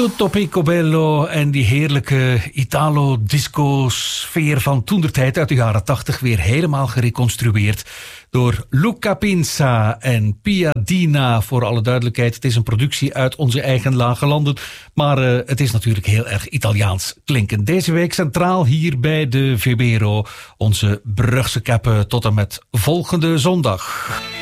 Tutto Picobello en die heerlijke Italo-disco-sfeer van toentertijd uit de jaren 80 weer helemaal gereconstrueerd door Luca Pinza en Piadina. Voor alle duidelijkheid, het is een productie uit onze eigen lage landen, maar het is natuurlijk heel erg Italiaans klinkend. Deze week centraal hier bij de VBRO, onze Brugse Keppen tot en met volgende zondag.